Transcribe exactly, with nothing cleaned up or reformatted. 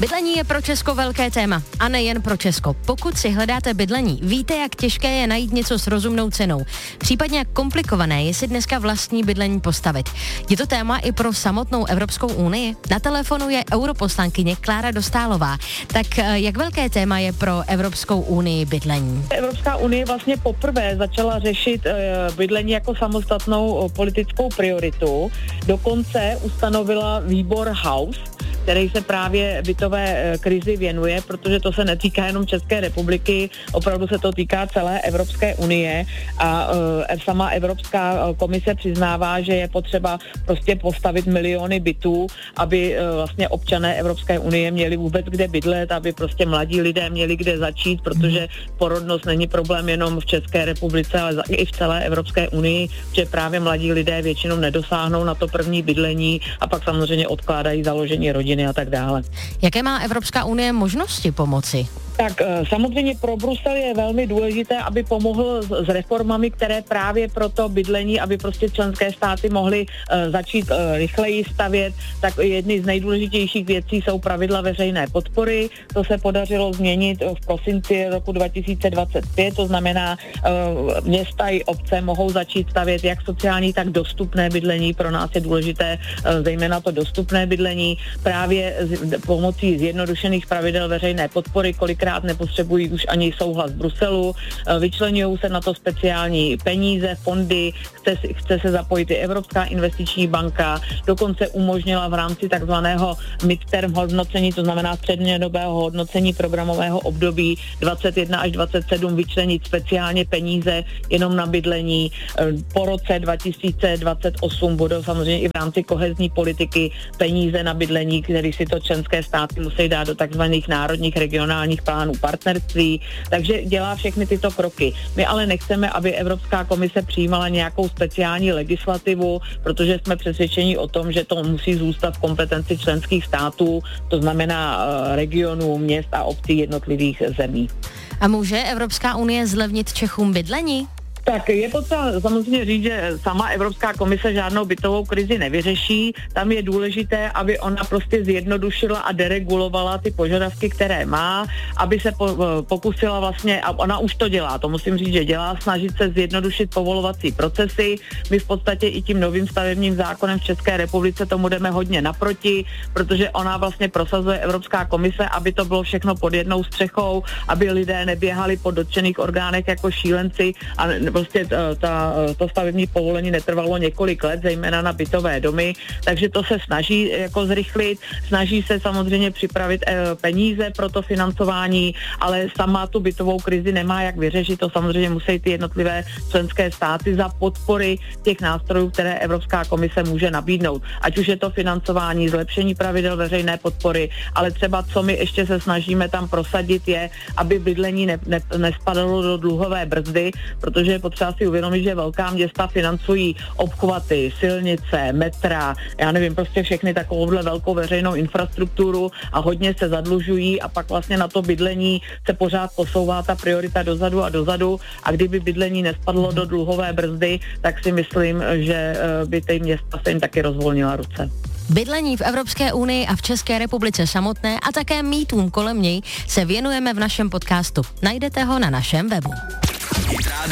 Bydlení je pro Česko velké téma a nejen pro Česko. Pokud si hledáte bydlení, víte, jak těžké je najít něco s rozumnou cenou. Případně jak komplikované je si dneska vlastní bydlení postavit. Je to téma i pro samotnou Evropskou unii? Na telefonu je europoslankyně Klára Dostálová. Tak jak velké téma je pro Evropskou unii bydlení? Evropská unie vlastně poprvé začala řešit uh, bydlení jako samostatnou uh, politickou prioritu. Dokonce ustanovila výbor House, který se právě bytové krizi věnuje, protože to se netýká jenom České republiky, opravdu se to týká celé Evropské unie a uh, sama Evropská komise přiznává, že je potřeba prostě postavit miliony bytů, aby uh, vlastně občané Evropské unie měli vůbec kde bydlet, aby prostě mladí lidé měli kde začít, protože porodnost není problém jenom v České republice, ale i v celé Evropské unii, že právě mladí lidé většinou nedosáhnou na to první bydlení a pak samozřejmě odkládají založení rodiny a tak dále. Jaké má Evropská unie možnosti pomoci? Tak samozřejmě pro Brusel je velmi důležité, aby pomohl s reformami, které právě pro to bydlení, aby prostě členské státy mohly uh, začít uh, rychleji stavět, tak jedny z nejdůležitějších věcí jsou pravidla veřejné podpory. To se podařilo změnit v prosinci roku dva tisíce dvacet pět, to znamená uh, města i obce mohou začít stavět jak sociální, tak dostupné bydlení. Pro nás je důležité uh, zejména to dostupné bydlení právě z, pomocí zjednodušených pravidel veřejné podpory, kolik krát nepotřebují už ani souhlas Bruselu, vyčleňují se na to speciální peníze, fondy, chce, chce se zapojit i Evropská investiční banka, dokonce umožnila v rámci takzvaného midterm hodnocení, to znamená střednědobého hodnocení programového období dvacet jedna až dvacet sedm vyčlenit speciálně peníze jenom na bydlení. Po roce dva tisíce dvacet osm budou samozřejmě i v rámci kohezní politiky peníze na bydlení, které si to členské státy musí dát do takzvaných národních regionálních plánů partnerství, takže dělá všechny tyto kroky. My ale nechceme, aby Evropská komise přijímala nějakou speciální legislativu, protože jsme přesvědčeni o tom, že to musí zůstat v kompetenci členských států, to znamená regionů, měst a obcí jednotlivých zemí. A může Evropská unie zlevnit Čechům bydlení? Tak je potřeba samozřejmě říct, že sama Evropská komise žádnou bytovou krizi nevyřeší. Tam je důležité, aby ona prostě zjednodušila a deregulovala ty požadavky, které má, aby se po, pokusila vlastně, a ona už to dělá, to musím říct, že dělá, snažit se zjednodušit povolovací procesy. My v podstatě i tím novým stavebním zákonem v České republice tomu jdeme hodně naproti, protože ona vlastně prosazuje Evropská komise, aby to bylo všechno pod jednou střechou, aby lidé neběhali po dotčených orgánech jako šílenci a prostě ta, ta, to stavební povolení netrvalo několik let, zejména na bytové domy, takže to se snaží jako zrychlit, snaží se samozřejmě připravit e, peníze pro to financování, ale sama tu bytovou krizi nemá jak vyřešit, to samozřejmě musí ty jednotlivé členské státy za podpory těch nástrojů, které Evropská komise může nabídnout. Ať už je to financování, zlepšení pravidel veřejné podpory, ale třeba co my ještě se snažíme tam prosadit je, aby bydlení ne, ne, nespadalo do dluhové brzdy, protože potřeba si uvědomit, že velká města financují obchvaty, silnice, metra, já nevím, prostě všechny takovouhle velkou veřejnou infrastrukturu a hodně se zadlužují a pak vlastně na to bydlení se pořád posouvá ta priorita dozadu a dozadu a kdyby bydlení nespadlo do dluhové brzdy, tak si myslím, že by ty města se jim taky rozvolnila ruce. Bydlení v Evropské unii a v České republice samotné a také mýtům kolem něj se věnujeme v našem podcastu. Najdete ho na našem webu.